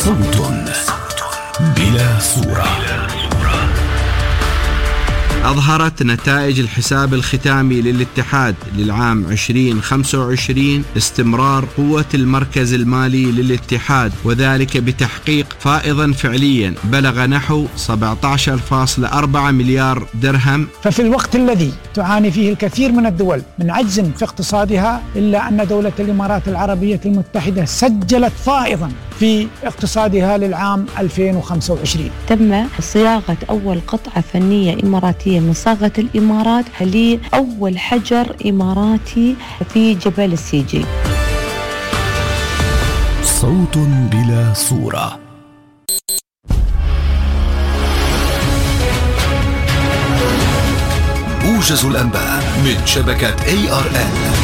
صوت بلا صورة. أظهرت نتائج الحساب الختامي للاتحاد للعام 2025 استمرار قوة المركز المالي للاتحاد، وذلك بتحقيق فائضا فعليا بلغ نحو 17.4 مليار درهم. ففي الوقت الذي تعاني فيه الكثير من الدول من عجز في اقتصادها، إلا أن دولة الإمارات العربية المتحدة سجلت فائضا في اقتصادها للعام 2025. تم صياغة أول قطعة فنية إماراتية من صاغة الإمارات لأول حجر إماراتي في جبل السيجي. صوت بلا صورة. موجز الأنباء من شبكة ARN.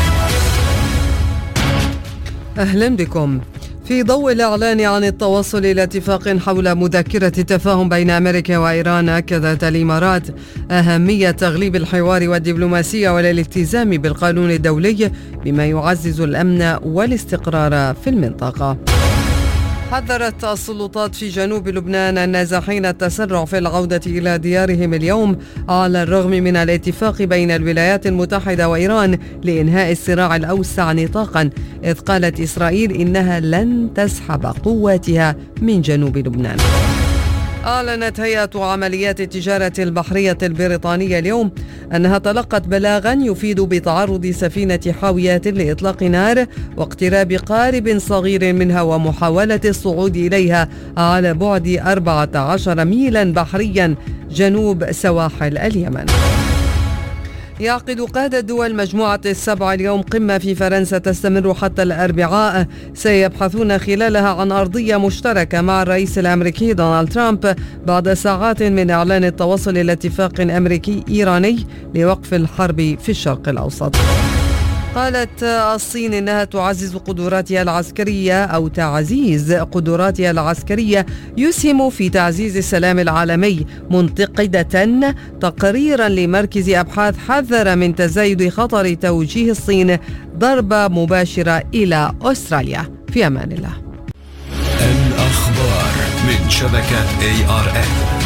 أهلا بكم. في ضوء الإعلان عن التوصل إلى اتفاق حول مذكرة تفاهم بين أمريكا وإيران، أكدت الإمارات أهمية تغليب الحوار والدبلوماسية والالتزام بالقانون الدولي بما يعزز الأمن والاستقرار في المنطقة. حذرت السلطات في جنوب لبنان النازحين التسرع في العودة إلى ديارهم اليوم على الرغم من الاتفاق بين الولايات المتحدة وإيران لإنهاء الصراع الأوسع نطاقا، إذ قالت إسرائيل إنها لن تسحب قواتها من جنوب لبنان. أعلنت هيئة عمليات التجارة البحرية البريطانية اليوم أنها تلقت بلاغا يفيد بتعرض سفينة حاويات لإطلاق نار واقتراب قارب صغير منها ومحاولة الصعود إليها على بعد 14 ميلا بحريا جنوب سواحل اليمن. يعقد قادة دول مجموعة السبع اليوم قمة في فرنسا تستمر حتى الأربعاء، سيبحثون خلالها عن أرضية مشتركة مع الرئيس الأمريكي دونالد ترامب بعد ساعات من إعلان التوصل إلى اتفاق أمريكي إيراني لوقف الحرب في الشرق الأوسط. قالت الصين إنها تعزز قدراتها العسكرية أو تعزيز قدراتها العسكرية يسهم في تعزيز السلام العالمي، منتقدة تقريرا لمركز أبحاث حذر من تزايد خطر توجيه الصين ضربة مباشرة إلى أستراليا. في أمان الله. الأخبار من شبكة ARN.